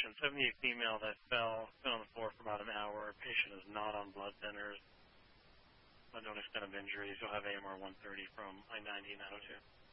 patient, 78 female that fell, been on the floor for about an hour. Patient is not on blood thinners. Unknown extent of injuries. You'll have AMR 130 from I-90 902.